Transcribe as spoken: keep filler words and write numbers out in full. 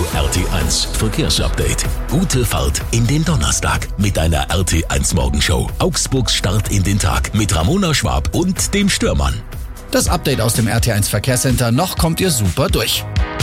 R T eins Verkehrsupdate. Gute Fahrt in den Donnerstag mit einer R T eins Morgenshow. Augsburgs Start in den Tag mit Ramona Schwab und dem Stürmann. Das Update aus dem R T eins Verkehrscenter. Noch kommt ihr super durch.